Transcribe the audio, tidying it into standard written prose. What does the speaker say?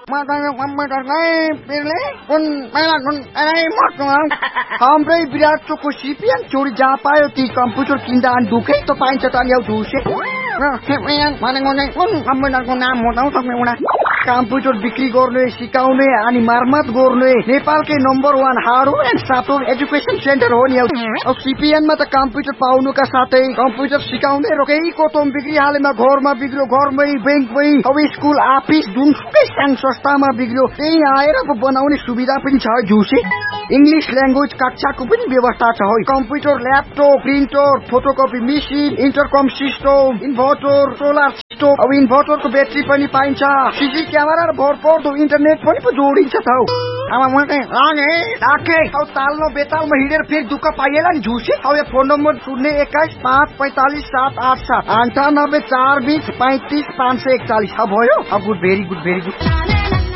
हाम्रै विराट चोकको सिपिएन चोरी जहाँ पायो ती कम्प्युटर किन्दा अनि ढुकै त पाइन्छ त नि झुसे कम्प्युटरको नाम बताउ तपाईँ कम्प्युटर बिक्री गर्ने सिकाउने अनि मर्मत गर्ने नेपालकै number 1 hardware and software education centre हो नि। अब सिपिएनमा त कम्प्युटर पाउनुका साथै कम्प्युटर सिकाउने रोकेको तोम बिक्री हालेमा घरमा बिग्रियो घरमै बैंकमै अब स्कुल अफिस जुनसुकै सानो संस्थामा बिग्रियो त्यही आएर बनाउने सुविधा पनि छ झुसे। इंग्लिश ल्याङ्ग्वेज कक्षाको पनि व्यवस्था छ हो। Computer laptop printer photocopy machine इन्टरकम system inverter solar system अब इन्भर्टरको ब्याट्री पनि पाइन्छ सीसी क्यामेरा र भरपर्दो इन्टरनेट पनि जोडिन्छ त हौ। तालमा बेतालमा हिँडेर फेरि दुःख पाइएला नि झुसे। अब यो फोन नम्बर 021-545-787 98 420 35 541 भयो। Good very good very good.